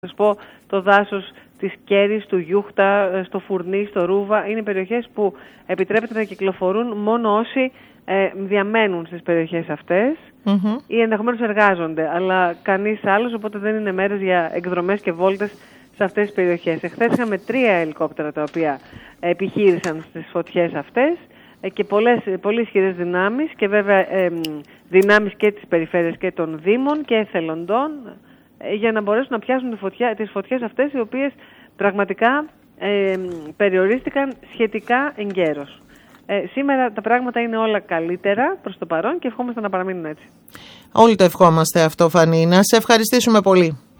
σας πω, το δάσος της Κέρης, του Γιούχτα, στο Φουρνί, στο Ρούβα, είναι περιοχές που επιτρέπεται να κυκλοφορούν μόνο όσοι διαμένουν στις περιοχές αυτές ή ενδεχομένως εργάζονται, αλλά κανείς άλλος, οπότε δεν είναι μέρες για εκδρομές και βόλτες σε αυτές τις περιοχές. Εχθές είχαμε 3 ελικόπτερα τα οποία επιχείρησαν στις φωτιές αυτές και πολύ ισχυρές δυνάμεις και βέβαια δυνάμεις και της περιφέρειας και των δήμων και εθελοντών για να μπορέσουν να πιάσουν τις φωτιές αυτές, οι οποίες πραγματικά περιορίστηκαν σχετικά εγκαίρως. Σήμερα τα πράγματα είναι όλα καλύτερα προς το παρόν και ευχόμαστε να παραμείνουν έτσι. Όλοι το ευχόμαστε αυτό, Φανή. Να σε ευχαριστήσουμε πολύ.